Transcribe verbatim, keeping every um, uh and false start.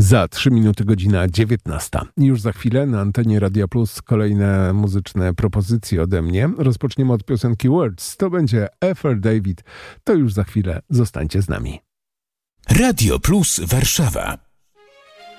Za trzy minuty godzina dziewiętnasta. Już za chwilę na antenie Radia Plus kolejne muzyczne propozycje ode mnie. Rozpoczniemy od piosenki Words. To będzie Ethel David. To już za chwilę. Zostańcie z nami. Radio Plus Warszawa.